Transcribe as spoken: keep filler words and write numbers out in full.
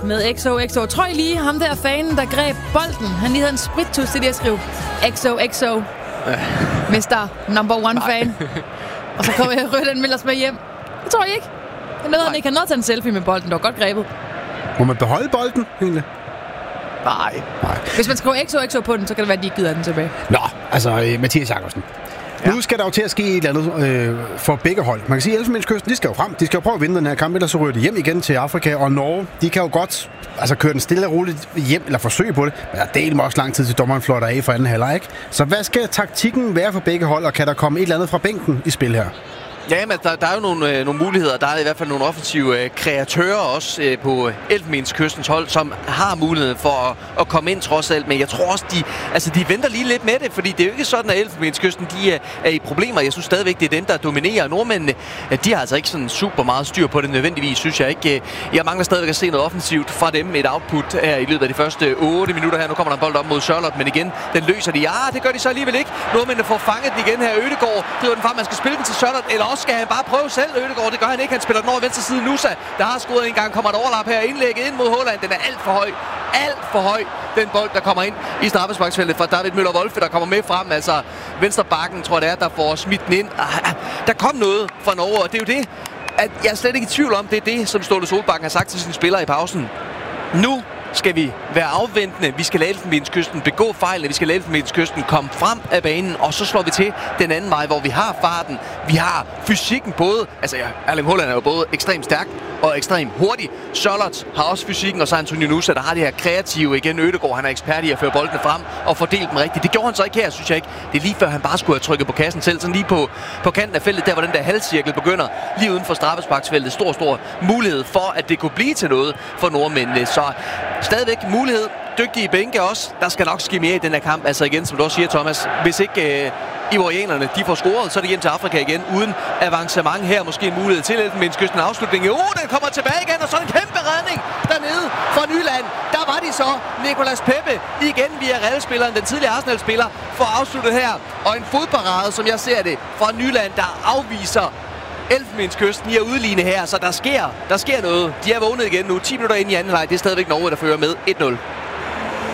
med X O X O. Tror I lige, ham der fanen, der greb bolden, han lige havde en sprittus til lige at skrive X O X O. mister Number One fan. Og så kommer jeg Rødt Millers med hjem. Det tror jeg ikke. Jeg nåede, han ikke. Han nåede at tage en selfie med bolden. Det var godt grebet. Må man beholde bolden, egentlig? Nej. Nej. Hvis man skriver X O X O på den, så kan det være, at de ikke gider den tilbage. Nå, altså Mathias Jakobsen. Ja. Nu skal der jo til at ske et eller andet øh, for begge hold. Man kan sige, at Elfenbenskysten, de skal jo frem. De skal jo prøve at vinde den her kamp, ellers så ryger de hjem igen til Afrika. Og Norge, de kan jo godt altså, køre den stille og roligt hjem, eller forsøge på det. Men der deler også lang tid til dommeren flotter af for anden halvleg, ikke? Så hvad skal taktikken være for begge hold, og kan der komme et eller andet fra bænken i spil her? Ja, men der, der er jo nogle, øh, nogle muligheder. Der er i hvert fald nogle offensive øh, kreatører også øh, på Elfenbenskystens hold, som har mulighed for at, at komme ind trods alt. Men jeg tror også, de, altså, de venter lige lidt med det, fordi det er jo ikke sådan, at Elfenbenskysten de er, er i problemer. Jeg synes stadigvæk, det er dem, der dominerer. Nordmændene, de har altså ikke sådan super meget styr på det nødvendigvis, synes jeg ikke. Jeg mangler stadigvæk at se noget offensivt fra dem. Et output her i løbet af de første otte minutter her. Nu kommer der en bold op mod Charlotte, men igen, den løser de. Ja, det gør de så alligevel ikke. Nordmændene får fanget den igen her. Ødegaard driver den frem. Man skal spille den til Charlotte, eller skal han bare prøve selv, Ødegaard? Det gør han ikke. Han spiller den over venstre side. Nusa, der har scoret en gang, kommer et overlap her. Indlægget ind mod Haaland. Den er alt for høj. Alt for høj. Den bold, der kommer ind i straffesparksfeltet fra David Møller-Wolfe, der kommer med frem. Altså, venstre bakken, tror jeg det er, der får smidt den ind. Der kom noget fra Norge, og det er jo det, at jeg er slet ikke i tvivl om, det er det, som Ståle Solbakken har sagt til sine spillere i pausen. Nu skal vi være afventende. Vi skal lade Elfenbenskysten begå fejlene. Vi skal lade Elfenbenskysten komme frem af banen, og så slår vi til den anden vej, hvor vi har farten. Vi har fysikken både. Altså, ja, Erling Haaland er jo både ekstremt stærk og ekstremt hurtig. Charlotte har også fysikken, og så Antonio Nusa, der har det her kreative igen. Ødegaard, han er ekspert i at føre boldene frem og fordele dem rigtigt. Det gjorde han så ikke her, synes jeg ikke. Det er lige før, han bare skulle have trykket på kassen selv. Sådan lige på, på kanten af feltet, der hvor den der halvcirkel begynder. Lige uden for straffesparksfeltet. Stor, stor mulighed for, at det kunne blive til noget for nordmændene. Så stadigvæk mulighed. Dygtige bænke også. Der skal nok ske mere i den her kamp. Altså igen, som du også siger, Thomas. Hvis ikke øh, ivorianerne de får scoret, så er det hjem til Afrika igen. Uden avancement her. Måske en mulighed til Elfenbenskysten afslutning. Jo, den kommer tilbage igen, og så en kæmpe redning dernede fra Nyland. Der var de så. Nicolas Pepe igen via Real-spilleren, den tidligere Arsenal-spiller, for afsluttet her. Og en fodparade, som jeg ser det, fra Nyland, der afviser Elfenbenskysten i at udligne her, så der sker, der sker noget. De er vågnet igen nu, ti minutter ind i anden halvleg. Det er stadigvæk Norge, der fører med et nul.